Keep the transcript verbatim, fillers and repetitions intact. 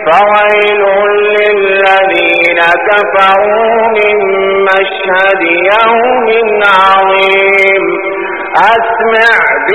فويل للذين كفروا من مشهد يوم عظيم. أسمع